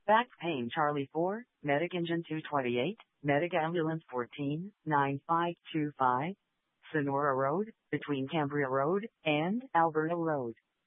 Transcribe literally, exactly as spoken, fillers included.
Back Pain Charlie four, Medic Engine two twenty-eight, Medic Ambulance fourteen, nine five two five, Sonora Road, between Cambria Road and Alberta Road.